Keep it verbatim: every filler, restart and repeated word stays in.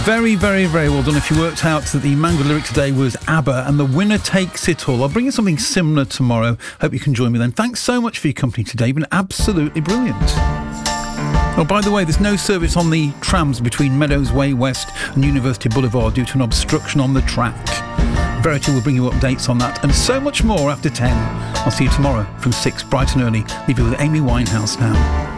Very, very, very well done if you worked out that the Mango lyric today was ABBA and the winner takes it all. I'll bring you something similar tomorrow. Hope you can join me then. Thanks so much for your company today. You've been absolutely brilliant. Oh, by the way, there's no service on the trams between Meadows Way West and University Boulevard due to an obstruction on the track. Verity will bring you updates on that and so much more after ten. I'll see you tomorrow from six bright and early. Leave you with Amy Winehouse now.